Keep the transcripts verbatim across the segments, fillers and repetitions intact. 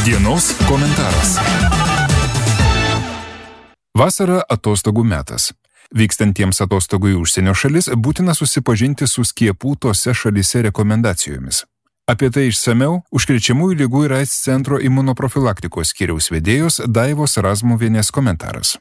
Dienos komentaras. Vasara atostogų metas. Vykstantiems atostogų į užsienio šalis būtina susipažinti su skiepų tose šalyse rekomendacijomis. Apie tai išsamiau Užkrečiamųjų ligų ir AIDS centro imunoprofilaktikos skyriaus vedėjos Daivos Razmuvienės komentaras.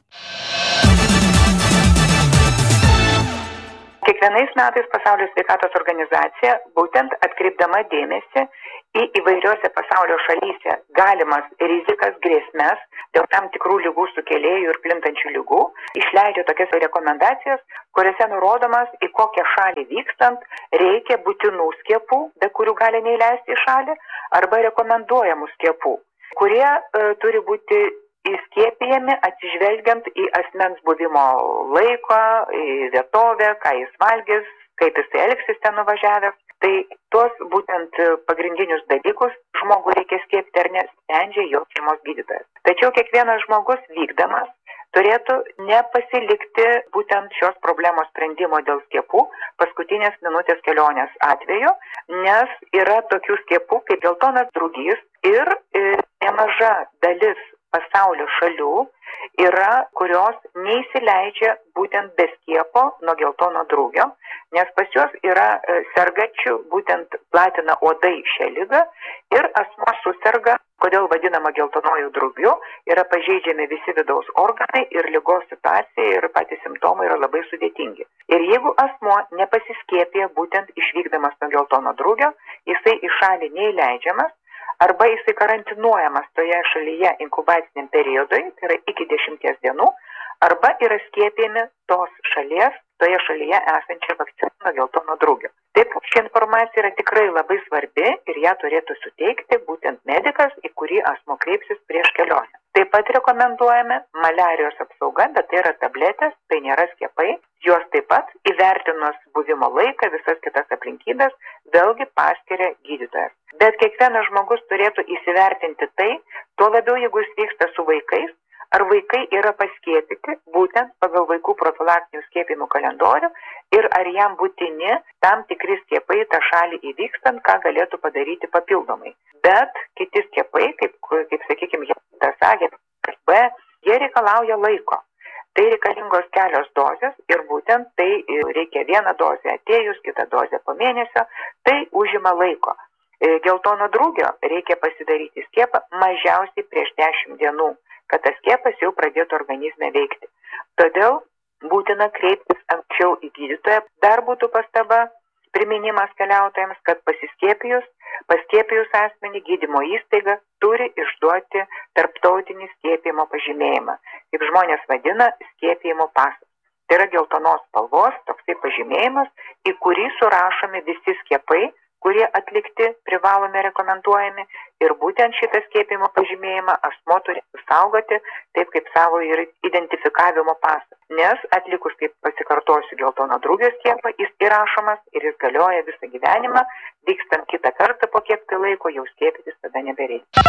Kiekvienais metais Pasaulio sveikatos organizacija, būtent atkreipdama dėmesį į įvairiose pasaulio šalyse galimas rizikas, grėsmes dėl tam tikrų ligų sukėlėjų ir plintančių ligų, išleidžia tokias rekomendacijas, kuriuose nurodomas, į kokią šalį vykstant reikia būtinų skiepų, be kurių gali neįleisti į šalį, arba rekomenduojamų skiepų, kurie e, turi būti įskiepijami atsižvelgiant į asmens buvimo laiko, į vietovę, ką jis valgys, kaip jis elgsis ten nuvažiavęs. Tai tuos būtent pagrindinius dalykus žmogui reikia skiepti ar ne, sprendžia jo šeimos gydytojas. Tačiau kiekvienas žmogus vykdamas turėtų nepasilikti būtent šios problemos sprendimo dėl skiepų paskutinės minutės kelionės atveju, nes yra tokių skiepų kaip geltonas drugys ir e, nemaža dalis pasaulio šalių yra, kurios neįsileidžia būtent be skiepo nuo geltono drugio, nes pas juos yra e, sergačių, būtent platina uodai šią ligą ir asmuo suserga, kodėl vadinama geltonojų drugiu, yra pažeidžiami visi vidaus organai ir ligos situacija ir patys simptomai yra labai sudėtingi. Ir jeigu asmuo nepasiskiepė būtent išvykdamas nuo geltono drugio, jisai į šalį neįleidžiamas, arba jisai karantinuojamas toje šalyje inkubaciniam periodui, tai yra iki dešimties dienų, arba yra skiepijami tos šalies, toje šalyje esančią vakciną nuo geltono drugio. Taip, ši informacija yra tikrai labai svarbi ir ją turėtų suteikti būtent medikas, į kurį asmuo kreipsis prieš kelionę. Taip pat rekomenduojame maliarijos apsauga, bet tai yra tabletės, tai nėra skiepai. Juos taip pat įvertinus buvimo laiką, visas kitas aplinkybės, vėlgi paskiria gydytojas. Bet kiekvienas žmogus turėtų įsivertinti tai, tuo labiau jeigu jis vyksta su vaikais, ar vaikai yra paskiepyti būtent pagal vaikų profilaktinių skiepimų kalendorių ir ar jam būtini tam tikri skiepai tą šalį įvykstant, ką galėtų padaryti papildomai. Bet kiti skiepai, kaip, kaip sakykime, hepatitas A, B, jie reikalauja laiko. Tai reikalingos kelios dozės ir būtent tai reikia vieną dozę atėjus, kitą dozę po mėnesio, tai užima laiko. Geltono drugio reikia pasidaryti skiepą mažiausiai prieš dešimt dienų, kad tas skiepas jau pradėtų organizme veikti. Todėl būtina kreiptis anksčiau į gydytoją. Dar būtų pastaba, priminimas keliautojams, kad pasiskiepijus, paskiepijus asmenį gydymo įstaiga turi išduoti tarptautinį skiepijimo pažymėjimą. Kaip žmonės vadina, skiepijimo pasas. Tai yra geltonos spalvos toksai pažymėjimas, į kurį surašomi visi skiepai, kurie atlikti, privalomi, rekomenduojami ir būtent šitą skiepimo pažymėjimą asmuo turi saugoti taip kaip savo ir identifikavimo pasą. Nes atlikus, kaip pasikartosiu, geltono drugio skiepą, jis įrašomas ir jis galioja visą gyvenimą, vykstant kitą kartą po kiek tai laiko jau skiepytis tada nebereikia.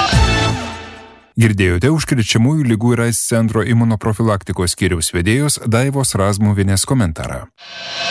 Girdėjote Užkrečiamųjų ligų ir AIDS centro imunoprofilaktikos skyriaus vedėjos Daivos Razmuvienės komentarą.